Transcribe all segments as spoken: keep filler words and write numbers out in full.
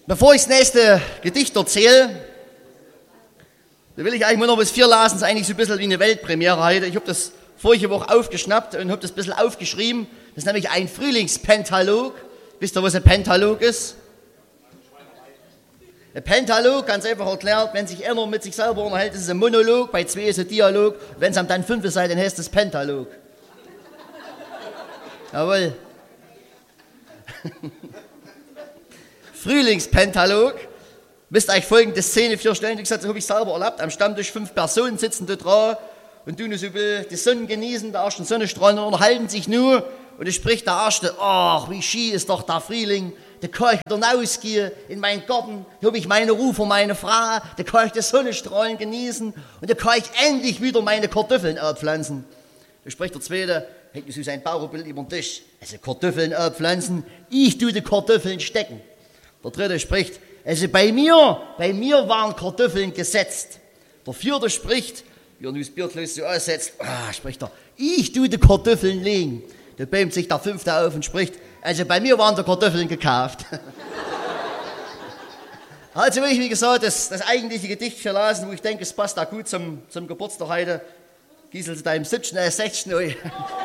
Bevor ich das nächste Gedicht erzähle, da will ich eigentlich nur noch was vier lesen. Das ist eigentlich so ein bisschen wie eine Weltpremiere heute. Ich habe das vorige Woche aufgeschnappt und habe das ein bisschen aufgeschrieben. Das ist nämlich ein Frühlingspentalog. Wisst ihr, was ein Pentalog ist? Ein Pentalog, ganz einfach erklärt, wenn sich einer mit sich selber unterhält, ist es ein Monolog, bei zwei ist es ein Dialog. Wenn es dann fünf ist, dann heißt es Pentalog. Jawohl. Frühlingspentalog. Müsst euch folgende Szene vorstellen. Wie gesagt, das habe ich selber erlebt. Am Stammtisch fünf Personen sitzen da dran und tun so die Sonne genießen, der ersten Sonnenstrahlen und unterhalten sich nur. Und es spricht der Erste: Ach, wie schön ist doch der Frühling. Da kann ich wieder rausgehen in meinen Garten, da habe ich meine Ruhe für meine Frau, da kann ich die Sonnenstrahlen genießen und da kann ich endlich wieder meine Kartoffeln abpflanzen. Da spricht der Zweite, hält so sein Bauchbild über den Tisch. Also Kartoffeln abpflanzen, ich tue die Kartoffeln stecken. Der Dritte spricht, also bei mir, bei mir waren Kartoffeln gesetzt. Der Vierte spricht, wie er nun das Bierglas so aussetzt, ah, spricht er, ich tue die Kartoffeln legen. Da bäumt sich der Fünfte auf und spricht, also bei mir waren die Kartoffeln gekauft. Also will ich, wie gesagt, das, das eigentliche Gedicht verlassen, wo ich denke, es passt auch gut zum, zum Geburtstag heute. Giesel, zu deinem siebzehnten, äh, sechzehnten.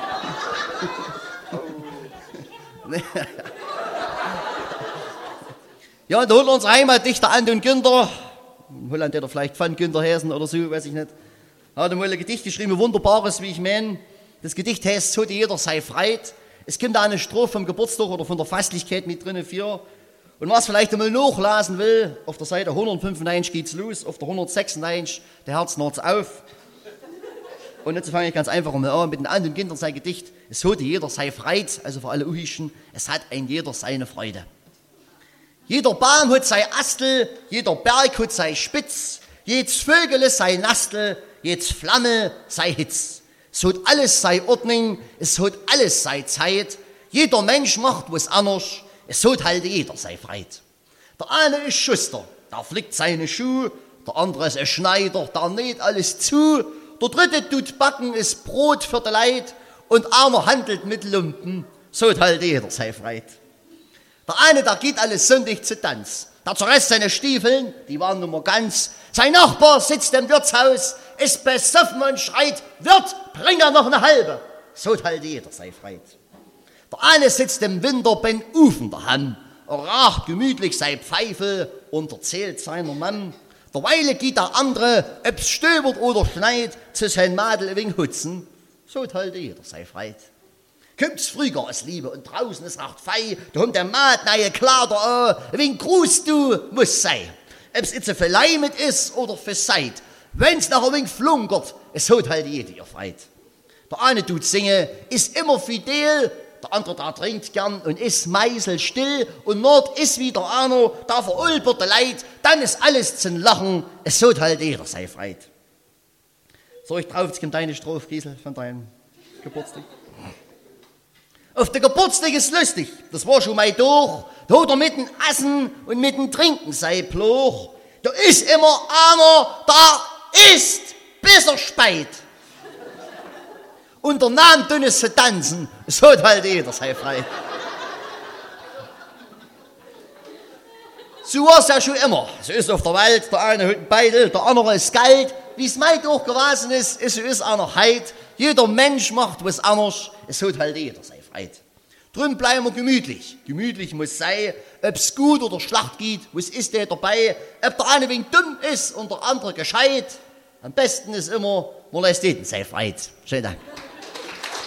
Ja, und da holt unser Heimatdichter Anton Günther, in Holland hat er vielleicht von Günther Häsen oder so, weiß ich nicht, hat mal ein Gedicht geschrieben, ein wunderbares, wie ich meine. Das Gedicht heißt, so die jeder sei freit. Es kommt da eine Strophe vom Geburtstag oder von der Festlichkeit mit drin für. Und was vielleicht einmal nachlesen will, auf der Seite hundertfünfundneunzig geht's los, auf der hundertsechsundneunzig, der Herz naht's auf. Und jetzt fange ich ganz einfach mal an mit den anderen Kindern sein Gedicht. Es hat jeder sei freit, also für alle Uhischen, es hat ein jeder seine Freude. Jeder Baum hat sei Astel, jeder Berg hat sei Spitz, jedes Vögel sei Nastel, jedes Flamme sei Hitz. Es hat alles sei Ordnung, es hat alles sei Zeit. Jeder Mensch macht was anders, es hat halt jeder sei freit. Der eine ist Schuster, der flickt seine Schuhe, der andere ist ein Schneider, der näht alles zu. Der dritte tut backen, ist Brot für die Leid und einer handelt mit Lumpen, so hat halt jeder sei freit. Der eine, der geht alles sündig zu Tanz, der zerreißt seine Stiefeln, die waren nun mal ganz. Sein Nachbar sitzt im Wirtshaus, ist besoffen und schreit, Wirt, bring er noch eine halbe. So halt jeder sei freit. Der eine sitzt im Winter beim Ufen daheim, er raucht gemütlich sei Pfeife und erzählt seiner Mann. Derweile geht der andere, ob's stöbert oder schneit, zu sein Madel wegen Hutzen. So halt jeder sei freit. Kommt's früher als Liebe und draußen ist racht fei, da kommt der Maat neue Kleider an, wegen Gruß du muss sei. Ob's jetzt für Leimet ist oder für Seid, wenn's nach ein wenig flunkert, es hat halt jeder ihr Freit. Der eine tut singen, ist immer fidel, der andere da trinkt gern und ist meiselstill und nord ist wieder einer, da verulbert der Leid, dann ist alles zum Lachen, es hat halt jeder sei freit. So, ich drauf, jetzt kommt deine Strophe, Giesel, von deinem Geburtstag. Auf der Geburtstag ist lustig, das war schon mal durch, da hat er mit dem Essen und mit dem Trinken sei Pluch. Da ist immer einer, da ist, bis er speit. Und der Name dünnes zu tanzen, es hat halt jeder sei frei. So war es ja schon immer. So ist auf der Welt, der eine hat einen Beitel, der andere ist Geld. Wie es meint auch gewesen ist, ist so ist einer heit. Jeder Mensch macht was anderes, es hat halt jeder sei frei. Drum bleiben wir gemütlich. Gemütlich muss sein, ob es gut oder schlecht geht, was ist der dabei, ob der eine wegen dumm ist und der andere gescheit. Am besten ist immer, man lässt jeden sei frei. Schönen Dank.